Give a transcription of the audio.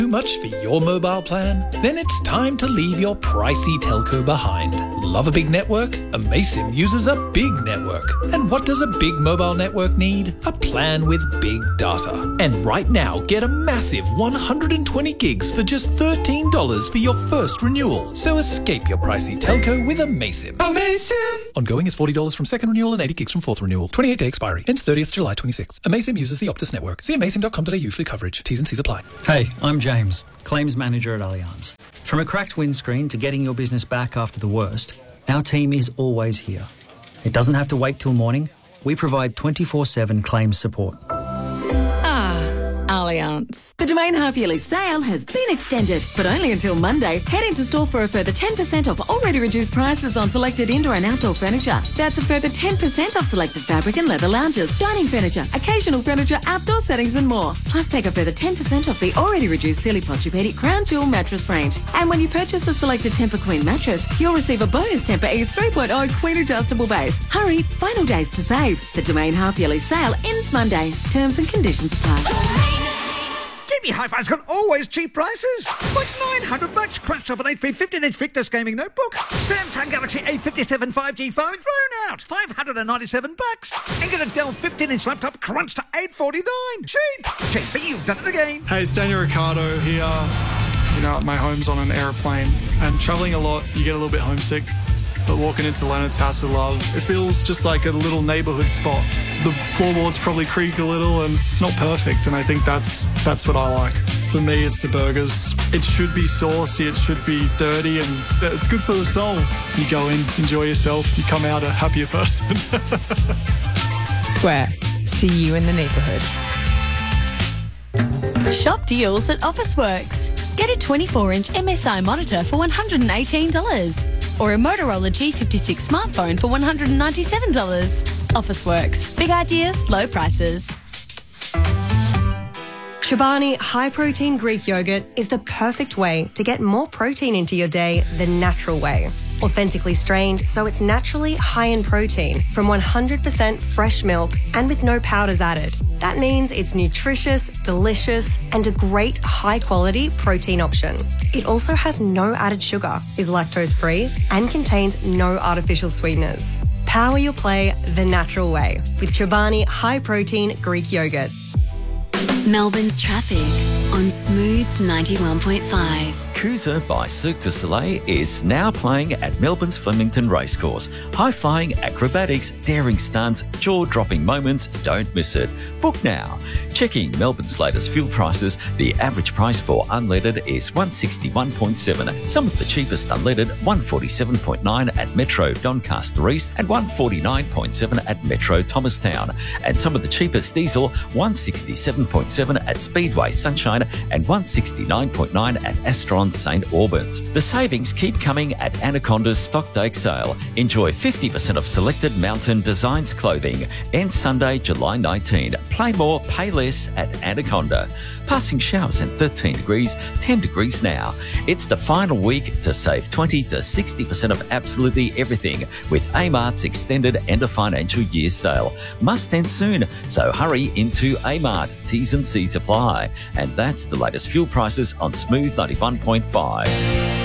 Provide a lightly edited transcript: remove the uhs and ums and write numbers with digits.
Too much for your mobile plan? Then it's time to leave your pricey telco behind. Love a big network? Amaysim uses a big network. And what does a big mobile network need? A plan with big data. And right now, get a massive 120 gigs for just $13 for your first renewal. So escape your pricey telco with Amaysim. Amaysim! Ongoing is $40 from second renewal and 80 gigs from fourth renewal. 28-day expiry. Ends 30th July 26. Amaysim uses the Optus network. See amaysim.com.au for coverage. T's and C's apply. Hey, I'm James, Claims Manager at Allianz. From a cracked windscreen to getting your business back after the worst, our team is always here. It doesn't have to wait till morning. We provide 24/7 claims support. Allianz. The Domain half-yearly sale has been extended, but only until Monday. Head into store for a further 10% off already reduced prices on selected indoor and outdoor furniture. That's a further 10% off selected fabric and leather lounges, dining furniture, occasional furniture, outdoor settings and more. Plus take a further 10% off the already reduced Silly Posturepedic Crown Jewel mattress range. And when you purchase a selected Tempur Queen mattress, you'll receive a bonus Tempur Ease 3.0 Queen adjustable base. Hurry, final days to save. The Domain half-yearly sale ends Monday. Terms and conditions apply. GB Hi-Fi's got always cheap prices. Like $900 crunched off an HP 15-inch Victus gaming notebook. Samsung Galaxy A57 5G phone thrown out. $597. And get a Dell 15-inch laptop crunched to $849. Cheap. Cheap, but you've done it again. Hey, it's Daniel Ricciardo here. You know, my home's on an aeroplane, and travelling a lot, you get a little bit homesick. But walking into Leonard's House of Love, it feels just like a little neighbourhood spot. The floorboards probably creak a little, and it's not perfect, and I think that's what I like. For me, it's the burgers. It should be saucy, it should be dirty, and it's good for the soul. You go in, enjoy yourself, you come out a happier person. Square. See you in the neighbourhood. Shop deals at Officeworks. Get a 24-inch MSI monitor for $118. Or a Motorola G56 smartphone for $197. Officeworks. Big ideas, low prices. Chobani high-protein Greek yogurt is the perfect way to get more protein into your day the natural way. Authentically strained, so it's naturally high in protein from 100% fresh milk and with no powders added. That means it's nutritious, delicious, and a great high-quality protein option. It also has no added sugar, is lactose-free, and contains no artificial sweeteners. Power your play the natural way with Chobani high-protein Greek yogurt. Melbourne's traffic on Smooth 91.5. Cruiser by Cirque du Soleil is now playing at Melbourne's Flemington Racecourse. High-flying acrobatics, daring stunts, jaw-dropping moments, don't miss it. Book now. Checking Melbourne's latest fuel prices, the average price for unleaded is $161.7. Some of the cheapest unleaded, $147.9 at Metro Doncaster East and $149.7 at Metro Thomastown. And some of the cheapest diesel, $167.7 at Speedway Sunshine and $169.9 at Astron St Albans. The savings keep coming at Anaconda's Stockdale sale. Enjoy 50% off selected Mountain Designs clothing. Ends Sunday, July 19. Play more, pay less at Anaconda. Passing showers and 13 degrees, 10 degrees now. It's the final week to save 20 to 60% of absolutely everything with Amart's extended end of financial year sale. Must end soon, so hurry into Amart. T's and C's apply. And that's the latest fuel prices on Smooth 91.5.